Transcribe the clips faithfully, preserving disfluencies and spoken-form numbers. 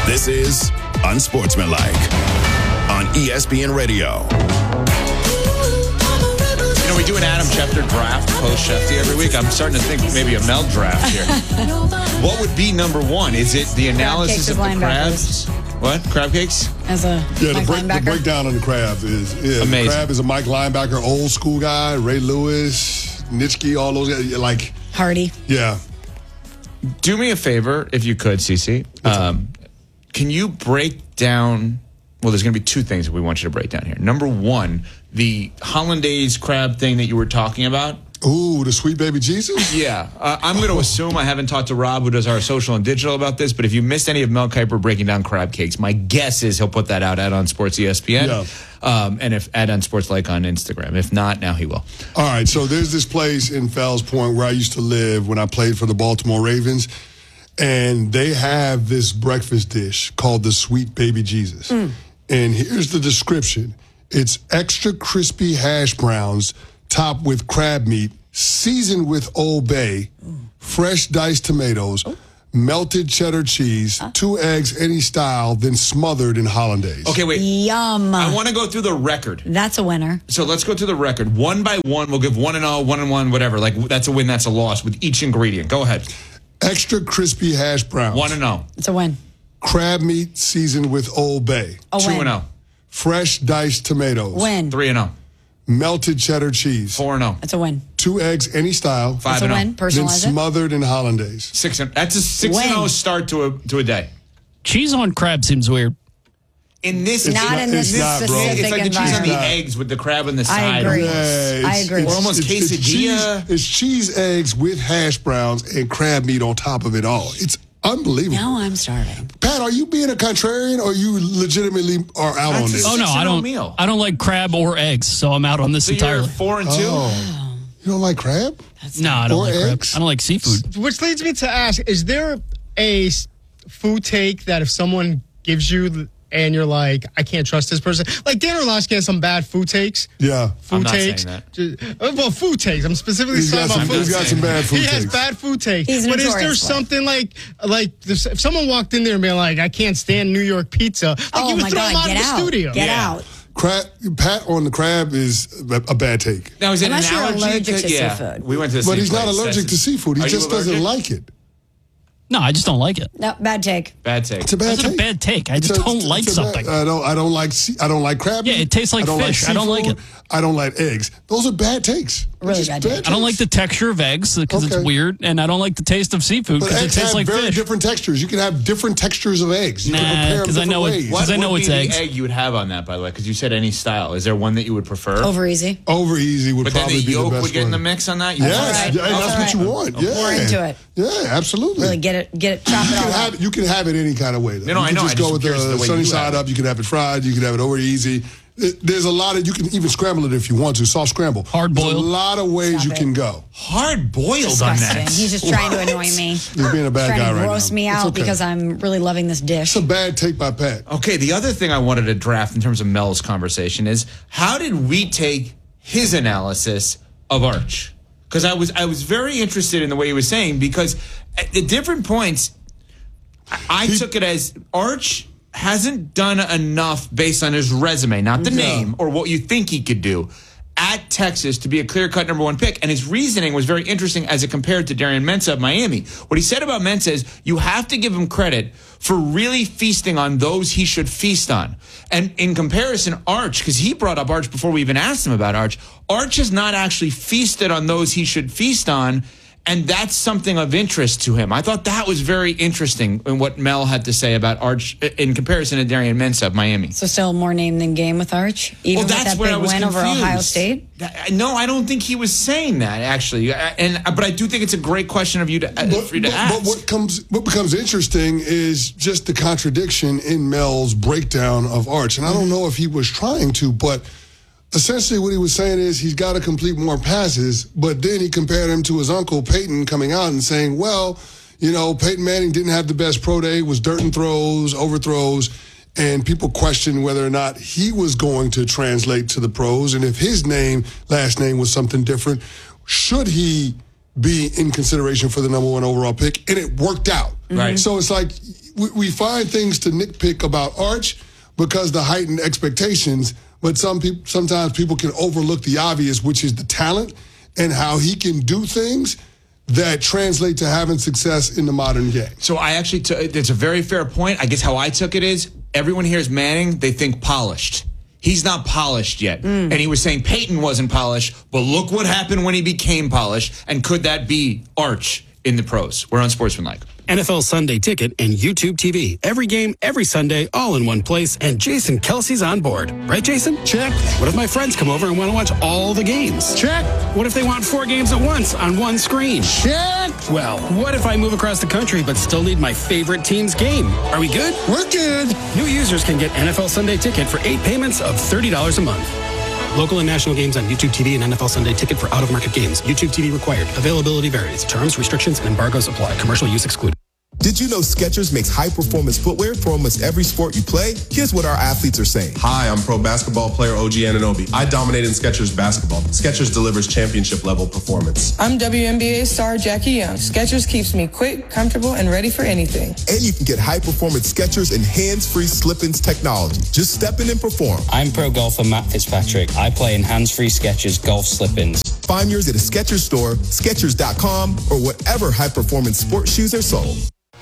This is Unsportsmanlike on E S P N Radio. You know, we do an Adam Schefter draft post-Shefty every week. I'm starting to think maybe a Mel draft here. What would be number one? Is it the analysis of the crabs? What? Crab cakes? As a yeah, Mike the, break, linebacker? the breakdown on the crab is yeah, amazing. The crab is a Mike linebacker, old school guy, Ray Lewis, Nitschke, all those guys. Like Hardy. Yeah. Do me a favor, if you could, Cece. Um, can you break down? Well, there's going to be two things that we want you to break down here. Number one, the hollandaise crab thing that you were talking about. Ooh, the sweet baby Jesus? Yeah. Uh, I'm going to assume I haven't talked to Rob, who does our social and digital, about this, but if you missed any of Mel Kiper breaking down crab cakes, my guess is he'll put that out at On Sports E S P N. Yeah. Um, and if at On Sports Like on Instagram. If not, now he will. All right, so there's this place in Fells Point where I used to live when I played for the Baltimore Ravens, and they have this breakfast dish called the Sweet Baby Jesus. Mm. And here's the description. It's extra crispy hash browns topped with crab meat, seasoned with Old Bay, mm. fresh diced tomatoes, oh. melted cheddar cheese, uh. two eggs any style, then smothered in hollandaise. Okay, wait. Yum. I want to go through the record. That's a winner. So let's go through the record. One by one, we'll give one and all, one and one, whatever. Like, that's a win, that's a loss with each ingredient. Go ahead. Extra crispy hash browns. One and all. It's a win. Crab meat seasoned with Old Bay. A Two win. and oh. Fresh diced tomatoes. Win. Three and oh. Melted cheddar cheese. Four and oh. That's a win. Two eggs any style. Five That's and a oh. win. Then Personalize it. smothered in hollandaise. Six and that's a six Win. and oh start to a to a day. Cheese on crab seems weird. In this, Not not- in this it's not, bro. specific it's like the cheese on the environment. eggs with the crab on the I side. agree. almost. Yeah, I agree. Or almost it's, quesadilla. It's cheese, it's cheese eggs with hash browns and crab meat on top of it all. It's unbelievable. Now I'm starving. Pat, are you being a contrarian or you legitimately are out That's on a this? Oh no, Six I and oh don't. meal. I don't like crab or eggs, so I'm out on this So you're entirely. four and two. Oh. You don't like crab? No, I don't Or like eggs? crab. I don't like seafood. Which leads me to ask, is there a s- food take that if someone gives you and you're like, I can't trust this person? Like Dan Orlovsky has some bad food takes. Yeah. Food I'm not takes. saying that. Just- uh, well, food takes. I'm specifically He's talking got, about some, food he's got takes. some bad food He has takes. bad food takes. He's but is there notorious for it. something like, like this, if someone walked in there and being like, I can't stand New York pizza, like Oh you would my throw God, him out get of the out. studio. Get Yeah. out. Crab, Pat on the crab is a, a bad take. Now is it Unless an you're allergy? allergic to yeah. seafood. We went to the But same he's not place. allergic That's- to seafood. He Are you just doesn't allergic? like it. No, I just don't like it. No, bad take. Bad take. It's a bad That's take. a bad take. I just It's a- don't it's like a bad- something. I don't. I don't like. sea- I don't like crab. Yeah, meat. it tastes like I don't fish. I don't like seafood. I don't like eggs. Those are bad takes. They're Really just bad takes. I don't like takes. the texture of eggs because Okay. it's weird, and I don't like the taste of seafood But because it eggs tastes have like very fish. different textures. You can have different textures of eggs. You Nah, can prepare them 'cause I different know it- ways. What? 'Cause I know would it's be eggs. the egg you would have on that, by the way? Because you said any style. Is there one that you would prefer? Over easy. Over easy would But then probably the be the yolk best would get in one. the mix on that? You Yes, all right. yeah, That's that's all what you right. want. Yeah, Pour into it. Yeah, absolutely. Really get it, get it, chop it You all can, up. have, you can have it any kind of way. Though. No, no, you I can know. just I go just with curious the, the way sunny you side have it. up. You can have it fried. You can have it over easy. It, there's a lot of, you can even scramble it if you want to, soft scramble. Hard There's boiled. a lot of ways Stop you it. can go. Hard boiled on Disgusting. that. He's just trying to annoy me. He's being a bad trying guy to right gross now. me It's out okay. because I'm really loving this dish. It's a bad take by Pat. Okay, the other thing I wanted to draft in terms of Mel's conversation is how did we take his analysis of Arch? Because I was I was very interested in the way he was saying, because at the different points, I, I He- took it as Arch hasn't done enough based on his resume, not the Yeah. name or what you think he could do, at Texas to be a clear-cut number one pick. And his reasoning was very interesting as it compared to Darian Mensah of Miami. What he said about Mensah is you have to give him credit for really feasting on those he should feast on. And in comparison, Arch, because he brought up Arch before we even asked him about Arch, Arch has not actually feasted on those he should feast on. And that's something of interest to him. I thought that was very interesting in what Mel had to say about Arch in comparison to Darian Mensah of Miami. So still more name than game with Arch, even Well, with that's that where big I was win over confused. Ohio State. That- No, I don't think he was saying that actually. And but I do think it's a great question of you to uh, But, for you to but, ask. but what comes, what becomes interesting is just the contradiction in Mel's breakdown of Arch. And I don't know if he was trying to, but essentially what he was saying is he's got to complete more passes. But then he compared him to his uncle Peyton coming out and saying, well, you know, Peyton Manning didn't have the best pro day, was dirt and throws, overthrows. And people questioned whether or not he was going to translate to the pros. And if his name, last name was something different, should he be in consideration for the number one overall pick? And it worked out. Right. So it's like, we, we find things to nitpick about Arch because the heightened expectations, but some people, sometimes people can overlook the obvious, which is the talent and how he can do things that translate to having success in the modern game. So I actually took, it's a very fair point. I guess how I took it is everyone hears Manning, they think polished. He's not polished yet. Mm. And he was saying Peyton wasn't polished, but look what happened when he became polished. And could that be Arch in the pros? We're on Sportsmanlike. N F L Sunday Ticket and YouTube T V. Every game, every Sunday, all in one place. And Jason Kelsey's on board. Right, Jason? Check. What if my friends come over and want to watch all the games? Check. What if they want four games at once on one screen? Check. Well, what if I move across the country but still need my favorite team's game? Are we good? We're good. New users can get N F L Sunday Ticket for eight payments of thirty dollars a month. Local and national games on YouTube T V and N F L Sunday Ticket for out-of-market games. YouTube T V required. Availability varies. Terms, restrictions, and embargoes apply. Commercial use excluded. Did you know Skechers makes high-performance footwear for almost every sport you play? Here's what our athletes are saying. Hi, I'm pro basketball player O G Anunoby. I dominate in Skechers basketball. Skechers delivers championship-level performance. I'm W N B A star Jackie Young. Skechers keeps me quick, comfortable, and ready for anything. And you can get high-performance Skechers and hands-free slip-ins technology. Just step in and perform. I'm pro golfer Matt Fitzpatrick. I play in hands-free Skechers golf slip-ins. Find yours at a Skechers store, Skechers dot com, or whatever high-performance sports shoes are sold.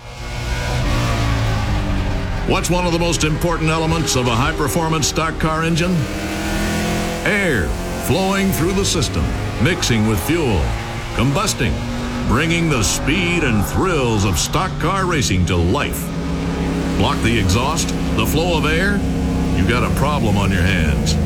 What's one of the most important elements of a high-performance stock car engine? Air flowing through the system, mixing with fuel, combusting, bringing the speed and thrills of stock car racing to life. Block the exhaust, the flow of air, you got a problem on your hands.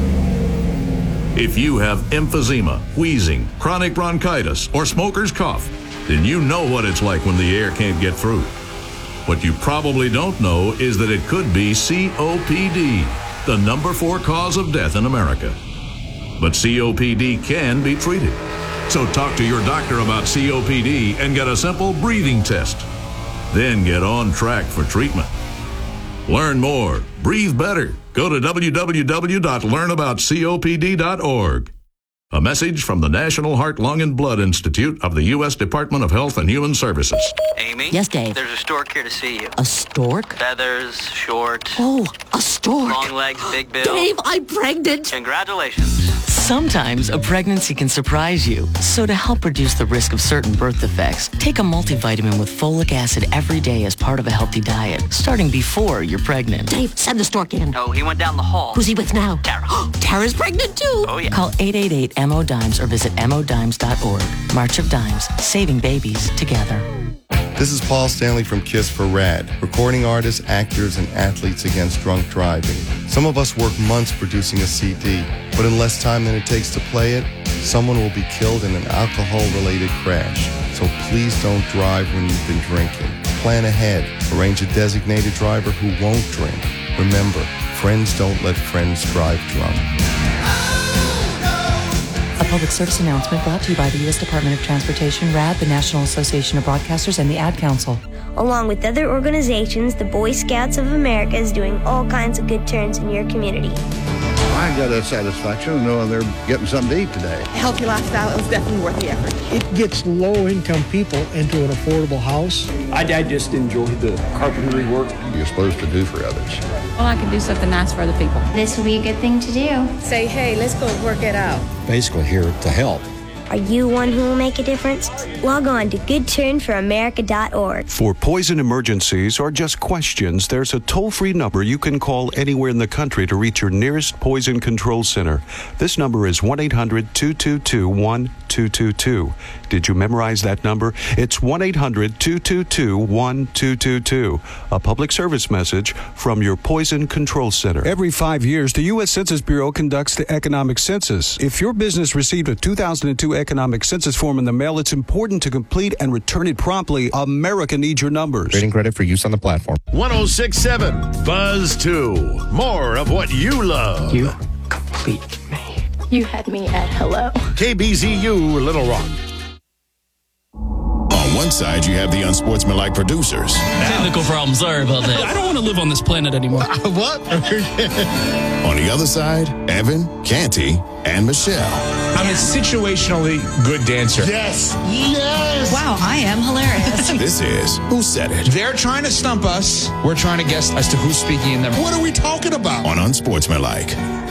If you have emphysema, wheezing, chronic bronchitis, or smoker's cough, then you know what it's like when the air can't get through. What you probably don't know is that it could be C O P D, the number four cause of death in America. But C O P D can be treated. So talk to your doctor about C O P D and get a simple breathing test. Then get on track for treatment. Learn more. Breathe better. Go to w w w dot learn about copd dot org. A message from the National Heart, Lung, and Blood Institute of the U S Department of Health and Human Services. Amy? Yes, Dave? There's a stork here to see you. A stork? Feathers, short. Oh, a stork. Long legs, big bill. Dave, I'm pregnant. Congratulations. Sometimes a pregnancy can surprise you. So to help reduce the risk of certain birth defects, take a multivitamin with folic acid every day as part of a healthy diet, starting before you're pregnant. Dave, send the stork in. Oh, he went down the hall. Who's he with now? Tara. Tara's pregnant too. Oh, yeah. Call eight eight eight M O D I M E S or visit M O dimes dot org. March of Dimes, saving babies together. This is Paul Stanley from KISS for RAD, recording artists, actors, and athletes against drunk driving. Some of us work months producing a C D, but in less time than it takes to play it, someone will be killed in an alcohol-related crash. So please don't drive when you've been drinking. Plan ahead. Arrange a designated driver who won't drink. Remember, friends don't let friends drive drunk. A public service announcement brought to you by the U S Department of Transportation, RAD, the National Association of Broadcasters, and the Ad Council. Along with other organizations, the Boy Scouts of America is doing all kinds of good turns in your community. I got a satisfaction of knowing they're getting something to eat today. A healthy lifestyle is definitely worth the effort. It gets low-income people into an affordable house. I, I just enjoy the carpentry work you're supposed to do for others. Well, I can do something nice for other people. This will be a good thing to do. Say, hey, let's go work it out. Basically here to help. Are you one who will make a difference? Log on to good turn for america dot org. For poison emergencies or just questions, there's a toll-free number you can call anywhere in the country to reach your nearest poison control center. This number is one eight hundred two two two one two two two. Did you memorize that number? It's one eight hundred two two two one two two two. A public service message from your Poison Control Center. Every five years, the U S Census Bureau conducts the economic census. If your business received a two thousand two economic census form in the mail, it's important to complete and return it promptly. America needs your numbers. Rating credit for use on the platform. one oh six point seven Buzz two. More of what you love. You complete me. You had me at hello. K B Z U Little Rock. On one side, you have the unsportsmanlike producers. Technical problem. Sorry about that. I don't want to live on this planet anymore. Uh, what? On the other side, Evan, Canty, and Michelle. I'm a situationally good dancer. Yes. Yes. Wow, I am hilarious. This is Who Said It? They're trying to stump us. We're trying to guess as to who's speaking in them. What are we talking about? On Unsportsmanlike.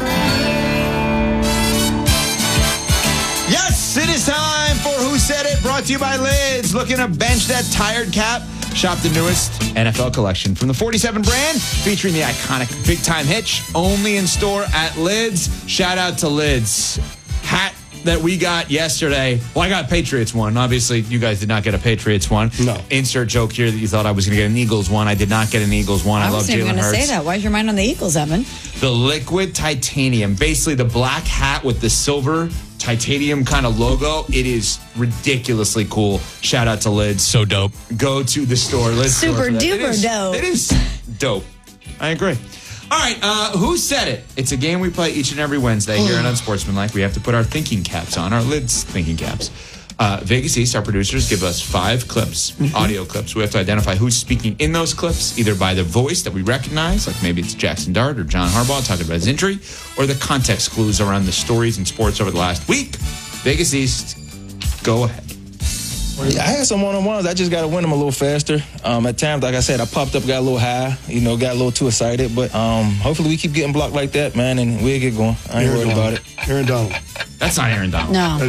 Yes, it is time for Who Said It, brought to you by Lids. Looking to bench that tired cap? Shop the newest N F L collection from the forty-seven brand, featuring the iconic Big Time Hitch, only in store at Lids. Shout out to Lids. Hat that we got yesterday. Well, I got Patriots one. Obviously, you guys did not get a Patriots one. No. Insert joke here that you thought I was going to get an Eagles one. I did not get an Eagles one. I, I love wasn't even Jalen going to Hurts. say that. Why's your mind on the Eagles, Evan? The liquid titanium, basically the black hat with the silver titanium kind of logo. It is ridiculously cool. Shout out to Lids. So dope. Go to the store. Lids store Super for that. It duper is- dope. It is dope. I agree. All right, uh, Who Said It? It's a game we play each and every Wednesday here at Unsportsmanlike. We have to put our thinking caps on, our Lids thinking caps. Uh, Vegas East, our producers, give us five clips, Mm-hmm. audio clips. We have to identify who's speaking in those clips, either by the voice that we recognize, like maybe it's Jackson Dart or John Harbaugh talking about his injury, or the context clues around the stories in sports over the last week. Vegas East, go ahead. Yeah, I had some one-on-ones. I just got to win them a little faster. Um, at times, like I said, I popped up, got a little high, you know, got a little too excited. But um, hopefully we keep getting blocked like that, man, and we'll get going. I ain't Aaron worried Donald. about it. Aaron Donald. That's not Aaron Donald. No.